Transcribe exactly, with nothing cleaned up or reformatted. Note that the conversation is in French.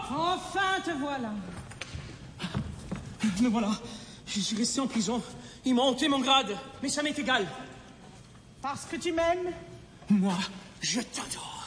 Enfin te voilà. Me voilà. Je suis resté en prison. Ils m'ont ôté mon grade. Mais ça m'est égal. Parce que tu m'aimes? Moi, je t'adore.